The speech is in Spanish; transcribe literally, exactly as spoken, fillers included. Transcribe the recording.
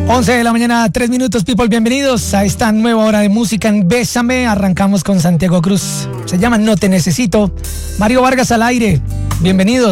once de la mañana, tres minutos, people, bienvenidos a esta nueva hora de música en Bésame. Arrancamos con Santiago Cruz, se llama No Te Necesito. Mario Vargas al aire, bienvenidos.